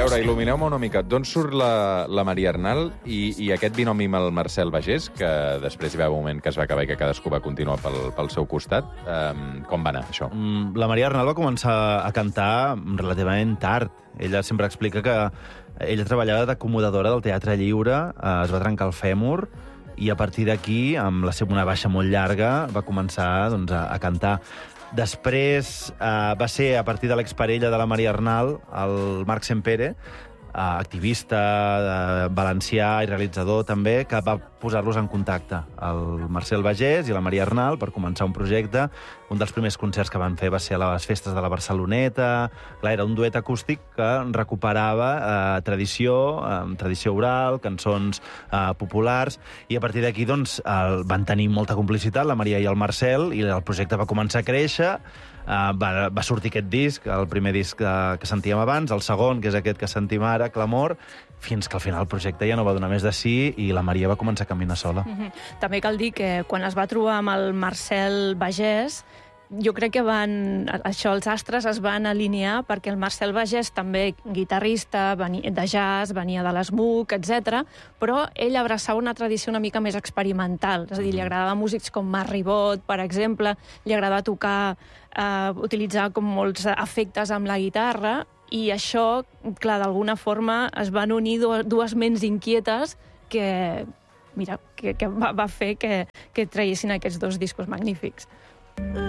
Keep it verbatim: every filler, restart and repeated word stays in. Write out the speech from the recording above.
veure, il·lumineu-me una mica. D'on surt la, la Maria Arnal i, i aquest binomi amb el Marcel Bagés, que després hi va haver un moment que es va acabar i que cadascú va continuar pel, pel seu costat. Um, com va anar, això? Mm, La Maria Arnal va començar a cantar relativament tard. Ella sempre explica que ella treballava d'acomodadora del Teatre Lliure, eh, es va trencar el fèmur, i a partir d'aquí, amb la seva una baixa molt llarga, va començar doncs, a, a cantar. Després eh, va ser a partir de l'exparella de la Maria Arnal, el Marc Sempere, eh, activista eh, valencià i realitzador també, que va posar-los en contacte, el Marcel Bagés i la Maria Arnal, per començar un projecte. Un dels primers concerts que van fer va ser a les festes de la Barceloneta. Clar, era un duet acústic que recuperava eh, tradició, eh, tradició oral, cançons eh, populars, i a partir d'aquí doncs, el, van tenir molta complicitat, la Maria i el Marcel, i el projecte va començar a créixer. Uh, va, va sortir aquest disc, el primer disc que, que sentíem abans, el segon, que és aquest que sentim ara, Clamor, fins que al final el projecte ja no va donar més de sí i la Maria va començar a caminar sola. Mm-hmm. També cal dir que quan es va trobar amb el Marcel Bagés, jo crec que van, això, els astres es van alinear perquè el Marcel Bagés, també guitarrista venia de jazz, venia de l'Smook, etcètera, però ell abraçava una tradició una mica més experimental. És a dir, li agradava músics com Marc Ribot, per exemple, li agradava tocar, eh, utilitzar com molts efectes amb la guitarra, i això, clar, d'alguna forma es van unir dues ments inquietes que, mira, que, que va, va fer que, que traguessin aquests dos discos magnífics.